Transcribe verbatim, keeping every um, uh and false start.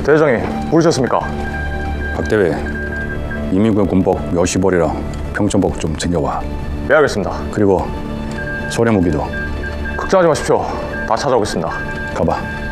대장님, 부르셨습니까? 박대회, 이민군 군복 몇십 벌이랑 평전복 좀 챙겨와. 네, 알겠습니다. 그리고 소래 무기도. 걱정하지 마십시오. 다 찾아오겠습니다. 가봐.